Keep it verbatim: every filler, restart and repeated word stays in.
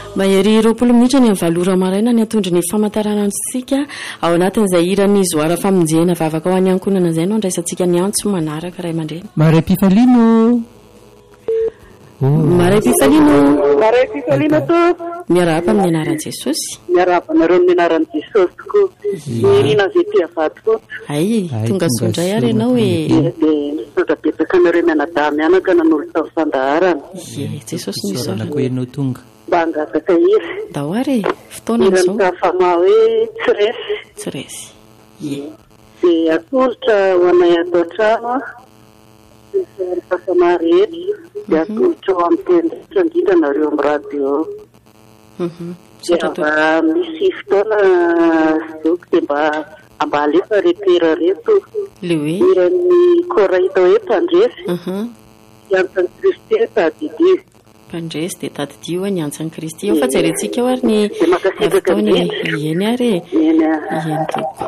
mahery roapolo minitra ny amin'ny valora maraina ny atondry ny famantaranantsika ao anatin'izay hirany zoara famonjena vavaka ho any ankonana izay no andraisantsika ny antso manaraka ray aman-dreny. Maray Pifalino. Maray Pifalino. Maray Pifalino to. Miarahaba amin'ny anaran'i Jesosy. Miarahaba nareo amin'ny anaran'i Jesosy ko. Irina vety avato ko. Ay, tonga sondray ary ianao e. Sotra betsaka nareo mianadahy mianaka nanolo tamin'ny fandaharana. Ie, Jesosy ny sorana ko ianao tonga. Mba hangataka iry. Dao ary fotoana izao. Irany fama hoe tsy resy. Tsy resy. Ie. Dia atolotra ho anay ato an-trano. Fafana rehetra. Dia atolotra ho amin'ny tendritra indrindra nareo amin'ny radio. Dia misy fotoana zoko dia mba mba alefa repera reto. Le hoe irany koraita hoe mpandresy. Iantsan'ny Kristy tadidio. Mpandresy dia tadidio ny antsan'ny Kristy. Eo fa jerentsika eo ary ny makasitraka eny ary. Eny toko.